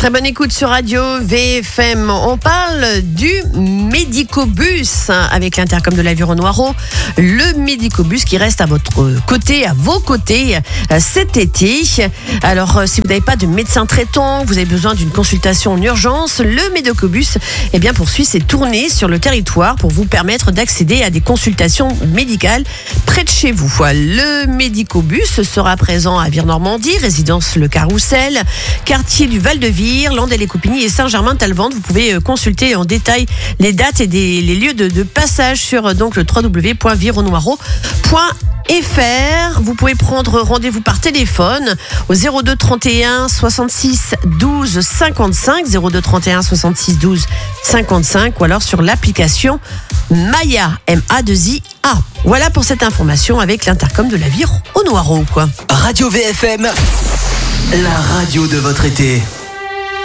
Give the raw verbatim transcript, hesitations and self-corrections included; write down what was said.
Très bonne écoute sur Radio V F M. On parle du Médicobus avec l'Intercom de l'Aviron-Noireau. Le Médicobus qui reste à votre côté, à vos côtés cet été. Alors, si vous n'avez pas de médecin traitant, vous avez besoin d'une consultation en urgence, le Médicobus eh bien, poursuit ses tournées sur le territoire pour vous permettre d'accéder à des consultations médicales près de chez vous. Le Médicobus sera présent à Vire-Normandie, résidence Le Carrousel, quartier du Val-de-Vire, Landais-les-Coupigny et Saint-Germain-Talvente. Vous pouvez consulter en détail les dates et des, les lieux de, de passage sur donc, le w w w point viron-noireau point f r. Vous pouvez prendre rendez-vous par téléphone au zéro deux trente et un soixante-six douze cinquante-cinq, zéro deux trente et un soixante-six douze cinquante-cinq, ou alors sur l'application Maya, M A deux I A. Voilà pour cette information avec l'Intercom de l'Aviron-Noireau, quoi. Radio V F M, la radio de votre été.